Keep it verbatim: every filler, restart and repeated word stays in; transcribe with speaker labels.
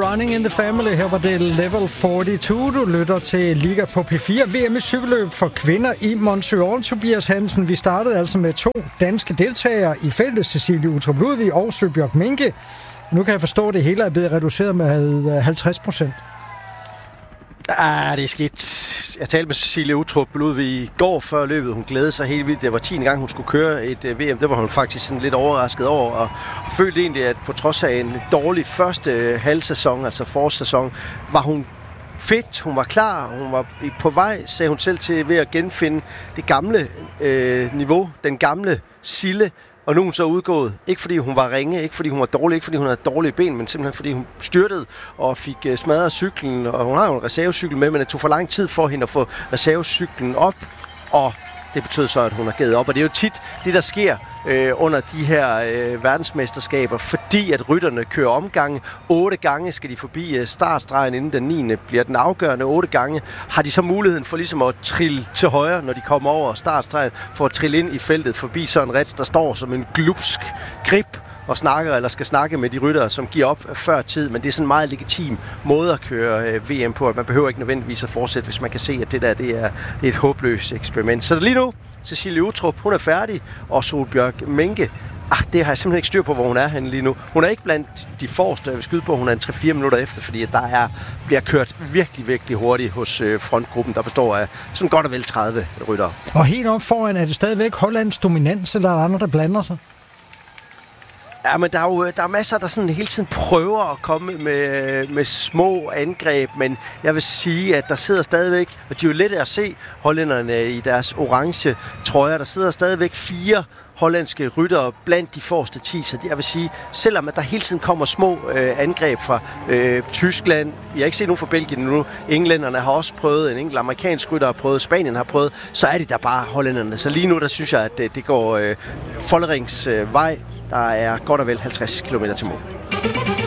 Speaker 1: Running in the Family. Her var det Level fireogfyrre. Du lytter til Liga på P fire. V M i cykelløb for kvinder i Montreal. Tobias Hansen, vi startede altså med to danske deltagere i feltet. Cecilie Uttrup Ludvig og Sølbjørg Minke. Nu kan jeg forstå, at det hele er blevet reduceret med halvtreds procent.
Speaker 2: Ah, det er skidt. Jeg talte med Cecilie Uttrup Ludvig i går før løbet. Hun glædede sig helt vildt. Det var tiende gang, hun skulle køre et uh, V M. Det var hun faktisk sådan lidt overrasket over. Og, og følte egentlig, at på trods af en dårlig første uh, halvsæson, altså forårssæson, var hun fedt. Hun var klar. Hun var på vej, sagde hun selv, til ved at genfinde det gamle øh, niveau. Den gamle Sille. Og nu er hun så udgået. Ikke fordi hun var ringe, ikke fordi hun var dårlig, ikke fordi hun havde dårlige ben, men simpelthen fordi hun styrtede og fik uh, smadret cyklen. Og hun har jo en reservecykel med, men det tog for lang tid for hende at få reservecyklen op. Og det betød så, at hun har givet op. Og det er jo tit det, der sker øh, under de her øh, verdensmesterskaber, fordi at rytterne kører omgange. Otte gange skal de forbi øh, startstregen, inden den niende bliver den afgørende. Otte gange har de så muligheden for ligesom at trille til højre, når de kommer over startstregen, for at trille ind i feltet forbi Søren Retz, der står som en glupsk grip og snakker eller skal snakke med de ryttere, som giver op før tid, men det er sådan en meget legitim måde at køre øh, V M på, at man behøver ikke nødvendigvis at fortsætte, hvis man kan se, at det der det er, det er et håbløst eksperiment. Så lige nu, Cecilie Uttrup, hun er færdig, og Sølbjørg Minke, ah, det har jeg simpelthen ikke styr på, hvor hun er henne lige nu. Hun er ikke blandt de forreste, jeg vil skyde på, hun er en tre fire minutter efter, fordi der er, bliver kørt virkelig, virkelig hurtigt hos øh, frontgruppen, der består af sådan godt og vel tredive ryttere.
Speaker 1: Og helt op foran, er det stadigvæk Hollands dominans, eller er der andre, der blander sig?
Speaker 2: Ja, men der er jo der er masser, der sådan hele tiden prøver at komme med, med små angreb, men jeg vil sige, at der sidder stadigvæk, og de er jo lette at se, hollænderne i deres orange trøjer, der sidder stadigvæk fire hollandske ryttere blandt de forreste ti, så jeg vil sige, selvom at der hele tiden kommer små øh, angreb fra øh, Tyskland, jeg har ikke set nogen fra Belgien nu, englænderne har også prøvet, en enkelt amerikansk rytter har prøvet, Spanien har prøvet, så er det der bare hollænderne. Så lige nu, der synes jeg, at det, det går øh, Follerings øh, vej. Der er godt og vel halvtreds kilometer til mål.